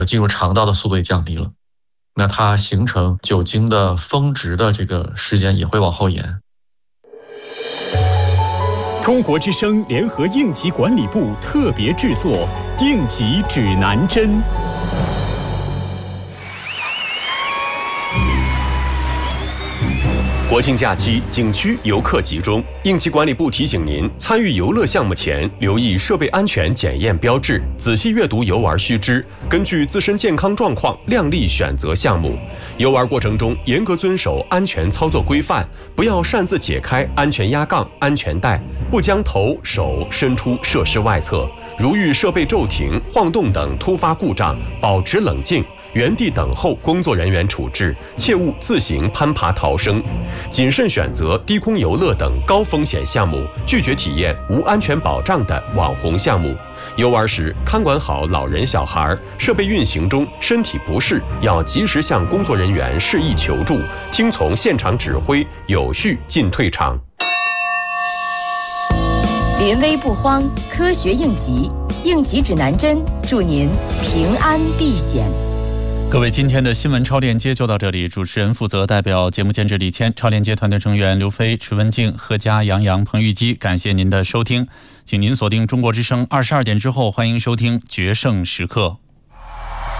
进入肠道的速度也降低了，那它形成酒精的峰值的这个时间也会往后延。 中国之声联合应急管理部特别制作《应急指南针》。 国庆假期，景区游客集中，应急管理部提醒您，参与游乐项目前，留意设备安全检验标志，仔细阅读游玩须知，根据自身健康状况量力选择项目。游玩过程中，严格遵守安全操作规范，不要擅自解开安全压杠、安全带，不将头、手伸出设施外侧。如遇设备骤停、晃动等突发故障，保持冷静，原地等候工作人员处置，切勿自行攀爬逃生。谨慎选择低空游乐等高风险项目，拒绝体验无安全保障的网红项目。游玩时看管好老人小孩，设备运行中身体不适要及时向工作人员示意求助，听从现场指挥，有序进退场。 临危不慌，科学应急，应急指南针，祝您平安避险。 各位，今天的新闻超链接就到这里。主持人负责代表节目监制李谦，超链接团队成员刘飞、池文静、何佳、杨洋、彭玉基。感谢您的收听，请您锁定中国之声22点之后，欢迎收听决胜时刻。